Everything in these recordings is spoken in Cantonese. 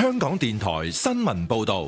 香港電台新聞報道。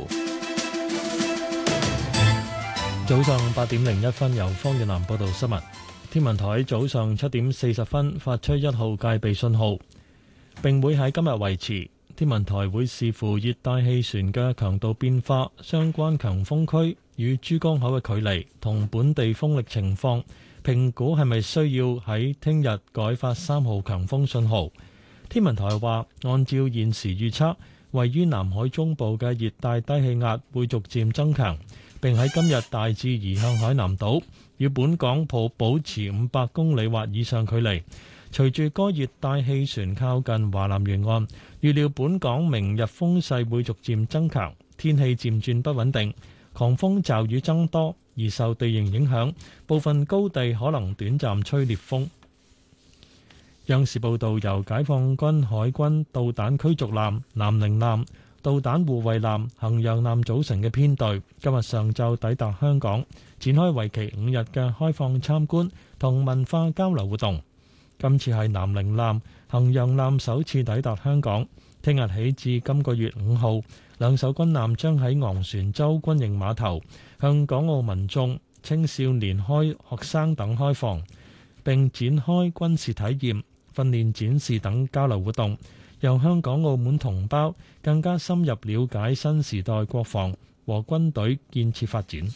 早上8:01由方遠南報道新聞。天文台早上7:40發出1號戒備信號，並會喺今日維持。天文台會視乎熱帶氣旋嘅強度變化、相關強風區與珠江口嘅距離同本地風力情況，評估係咪需要喺聽日改發3號強風信號。天文台話，按照現時預測，位於南海中部嘅熱帶低氣壓會逐漸增強，並喺今日大致移向海南島，與本港保持500公里或以上距離。隨住該熱帶氣旋靠近華南沿岸，預料本港明日風勢會逐漸增強，天氣漸轉不穩定，狂風驟雨增多，而受地形影響，部分高地可能短暫吹烈風。央視報道，由解放軍海軍導彈驅逐艦南寧艦、導彈護衛艦衡陽艦組成嘅編隊，今日上晝抵達香港，展開為期5日嘅開放參觀同文化交流活動。今次係南寧艦、衡陽艦首次抵達香港，聽日起至今個月5號，兩艘軍艦將喺昂船洲軍營碼頭向港澳民眾、青少年、學生等開放，並展開軍事體驗、訓練展示等交流活動，讓香港澳門同胞更加深入了解新時代國防和軍隊建設發展。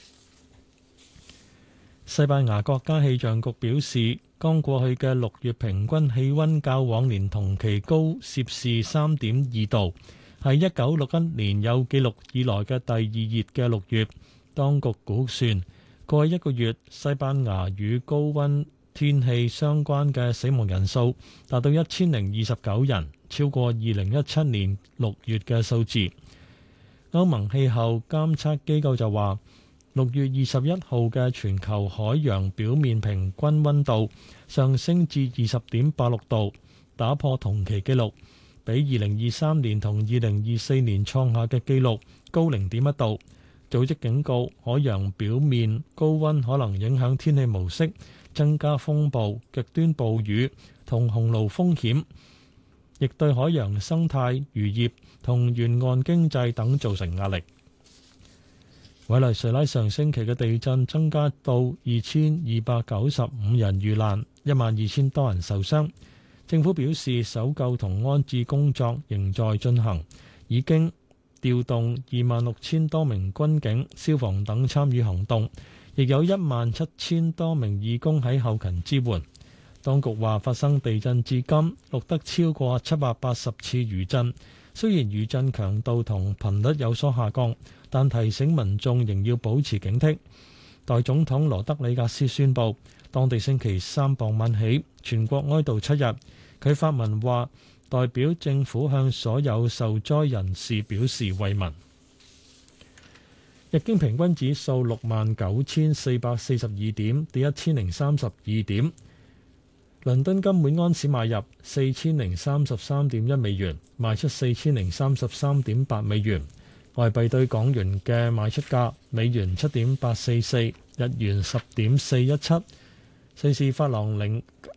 西班牙國家氣象局表示，剛過去嘅6月平均氣溫較往年同期高攝氏3.2度，係1961年有記錄以來嘅第二熱嘅6月。當局估算，過去1個月西班牙與高溫天氣相關嘅死亡人數達到1029人，超過2017年6月嘅數字。歐盟氣候監測機構就話，6月21號嘅全球海洋表面平均溫度上升至20.86度，打破同期紀錄，比2023年同2024年創下嘅紀錄高0.1度。組織警告，海洋表面高溫可能影響天氣模式，增加風暴、極端暴雨同洪澇風險，亦對海洋生態、漁業同沿岸經濟等造成壓力。委內瑞拉上星期嘅地震增加到2295人遇難，12000多人受傷。政府表示，搜救同安置工作仍在進行，已經調動26000多名軍警、消防等參與行動，亦有17000多名義工喺後勤支援。當局話，發生地震至今錄得超過780次餘震，雖然餘震強度同頻率有所下降，但提醒民眾仍要保持警惕。代總統羅德里格斯宣布，當地星期三傍晚起全國哀悼7日。佢發文話，代表政府向所有受災人士表示慰問。日經平均指數69442點，跌1032點。倫敦金每安士買入4033.1美元，賣出4033.8美元。外幣對港元嘅賣出價：美元7.844，日元10.417，瑞士法郎